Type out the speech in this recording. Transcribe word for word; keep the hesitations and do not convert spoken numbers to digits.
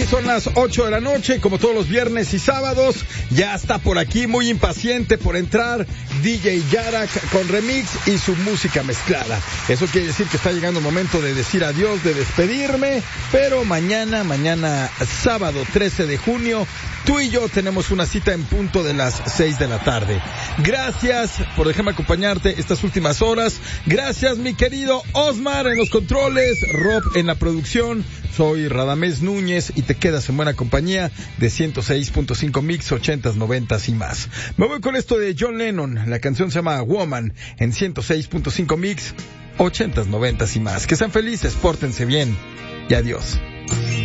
aquí son las ocho de la noche, como todos los viernes y sábados. Ya está por aquí, muy impaciente por entrar, D J Yarak con remix y su música mezclada. Eso quiere decir que está llegando el momento de decir adiós, de despedirme, pero mañana, mañana sábado trece de junio, tú y yo tenemos una cita en punto de las seis de la tarde. Gracias por dejarme acompañarte estas últimas horas. Gracias, mi querido Osmar en los controles, Rob en la producción. Soy Radamés Núñez y te quedas en buena compañía de ciento seis punto cinco Mix, ochentas, noventas y más. Me voy con esto de John Lennon. La canción se llama Woman en ciento seis punto cinco Mix, ochentas, noventas y más. Que sean felices, pórtense bien y adiós.